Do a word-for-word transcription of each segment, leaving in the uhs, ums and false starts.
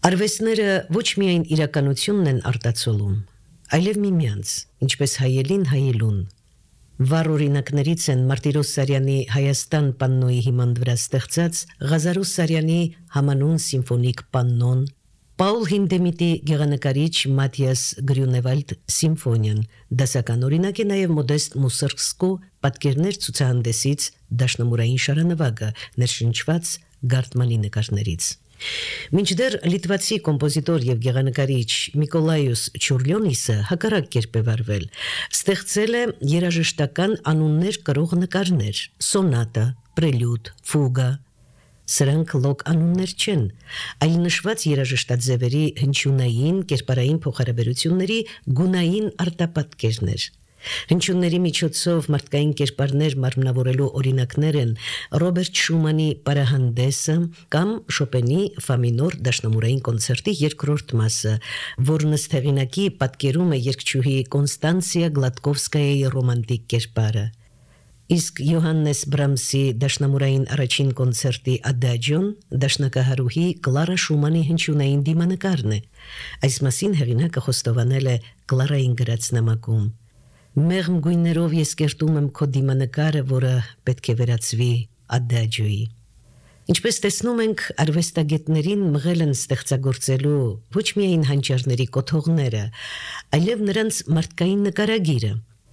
Արվեստները ոչ միայն իրականությունն են արտացոլում, այլև միմյանց, ինչպես հայելին հայելուն։ Վառ օրինակներից են Մարտիրոս Սարյանի Հայաստան պաննոյի հիման վրա ստեղծած Ղազարոս Սարյանի համանուն սիմֆոնիկ պաննոն, Պաուլ Հինդեմիտի գեղանկարիչ Մաթիաս Գրյունևալդ սիմֆոնիան, դասական օրինակ է նաև Մոդեստ Մուսորգսկու պատկերներ ցուցահանդեսից դաշնամուրային շարանվագը, ներշնչված Գարտմանի նկարներից։ Մինչդեռ լիտվացի կոմպոզիտոր եւ գեղանկարիչ Միկոլայոս Չուրլյոնիսը հակառակ կերպ է վարվել, ստեղծել է երաժշտական անուններ կրող նկարներ՝ սոնատա, պրելյուդ, ֆուգա։ Սրանք լոկ անուններ չեն, այլ նշված երաժշտաձևերի հնչյունային, կերպարային փոխհարաբերությունների գունային արտապատկերներ։ Հնչյունների միջոցով մարդկային կերպարներ մարմնավորելու օրինակներ են Ռոբերտ Շումանի Պարահանդեսը կամ Շոպենի Ֆա մինոր դաշնամուրային կոնցերտի երկրորդ մասը, որն ըստ հեղինակի պատկերում է երգչուհի Կոնստանցիա Գլատկովսկայայի ռոմանտիկ կերպարը։ Իսկ Յոհաննես Բրամսի դաշնամուրային առաջին կոնցերտի Ադաջոն դաշնակահարուհի Կլարա Շումանի հնչյունային դիմանկարն է։ Այս մասին հեղինակը խոստովանել է Կլարային գրած նամակում. Մեղմ գույներով ես կերտում եմ քո դիմանկարը, որը պետք է վերածվի ադաջոյի։ Ինչպես տեսնում ենք, արվեստագետներին մղել են ստեղծագործելու ոչ միայն հանճարների կոթողները, այլև նրանց մարդկային նկարագիրը։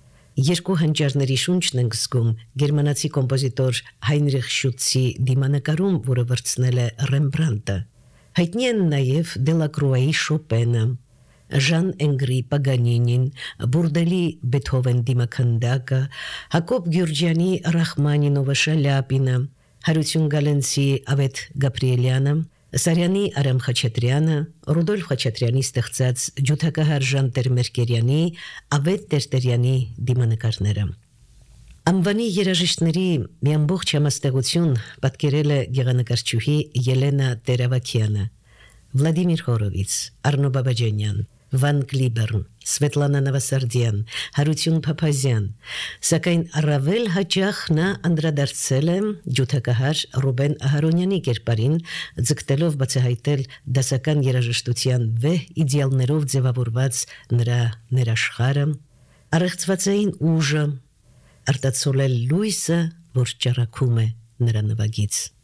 Երկու հանճարների շունչն ենք զգում գերմանացի կոմպոզիտոր Հայնրիխ Շուտցի դիմանկարում, որը վրձնել է Ռեմբրանտը։ Հայտնի են նաև Դելակրուայի Շոպենը, Ժան Էնգրի Պագանինին, Բուրդելի Բեթհովեն դիմաքանդակը, Հակոբ Գյուրջյանի Ռախմանինովը Շալյապինը, Հարություն Գալենցի Ավետ Գաբրիելյանը, Սարյանի Արամ Խաչատրյանը, Ռուդոլֆ Խաչատրյանի ստեղծած ջութակահար Ժան Տեր-Մերկերյանի, Ավետ Տերտերյանի դիմանկարները։ Անվանի երաժիշտների մի ամբողջ համաստեղություն պատկերել է գեղանկարչուհի Ելենա Տերավաքյանը, Վլադիմիր Հորովից, Արնո Բաբաջանյան, Վան Կլիբերն, Սվետլանա Նավասարդյան, Հարություն Փափազյան, սակայն առավել հաճախ նա անդրադարձել է ջութակահար Ռուբեն Ահարոնյանի կերպարին, ձգտելով բացահայտել դասական երաժշտության վեհ իդեալներով ձևավորված նրա ներաշխարը, առեղծվածային ուժը, արտացոլել լույսը, որ ճառագում է նրա նվագից։